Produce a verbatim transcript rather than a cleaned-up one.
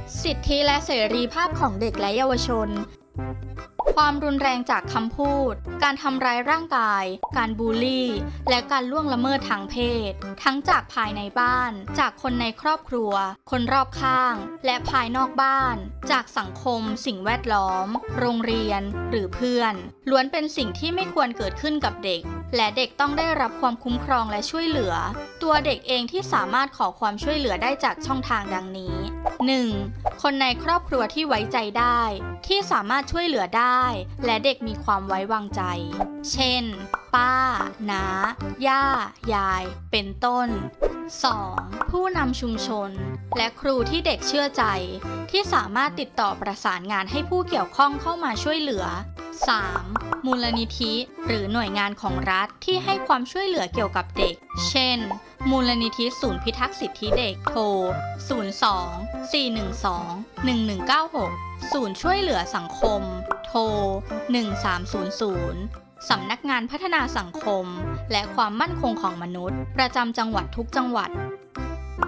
สิทธิและเสรีภาพของเด็กและเยาวชนความรุนแรงจากคำพูดการทำร้ายร่างกายการบูลลี่และการล่วงละเมิดทางเพศทั้งจากภายในบ้านจากคนในครอบครัวคนรอบข้างและภายนอกบ้านจากสังคมสิ่งแวดล้อมโรงเรียนหรือเพื่อนล้วนเป็นสิ่งที่ไม่ควรเกิดขึ้นกับเด็กและเด็กต้องได้รับความคุ้มครองและช่วยเหลือตัวเด็กเองที่สามารถขอความช่วยเหลือได้จากช่องทางดังนี้ หนึ่ง. คนในครอบครัวที่ไว้ใจได้ที่สามารถช่วยเหลือได้และเด็กมีความไว้วางใจเช่นป้าน้าย่ายายเป็นต้น สอง. ผู้นำชุมชนและครูที่เด็กเชื่อใจที่สามารถติดต่อประสานงานให้ผู้เกี่ยวข้องเข้ามาช่วยเหลือ สาม. มูลนิธิหรือหน่วยงานของรัฐที่ให้ความช่วยเหลือเกี่ยวกับเด็กเช่นมูลนิธิศูนย์พิทักษ์สิทธิเด็กโทร ศูนย์ สอง สี่ หนึ่ง สอง หนึ่ง หนึ่ง เก้า หก ศูนย์ช่วยเหลือสังคมโทร หนึ่ง สาม ศูนย์ ศูนย์ สำนักงานพัฒนาสังคมและความมั่นคงของมนุษย์ประจำจังหวัดทุกจังหวัด